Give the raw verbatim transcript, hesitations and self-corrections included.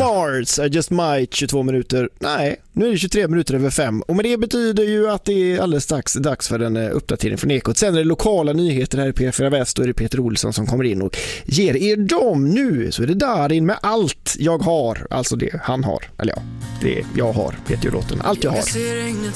Mars, I just might, tjugotvå minuter. Nej, nu är det tjugotre minuter över fem. Och med det betyder ju att det är alldeles dags, dags för en uppdatering från Ekot. Sen är det lokala nyheter här i P fyra Väst, och är det Peter Olsson som kommer in och ger er dem nu. Så är det Darin med allt jag har. Alltså det han har. Eller ja, det jag har. Peter Jolotten. Allt jag har.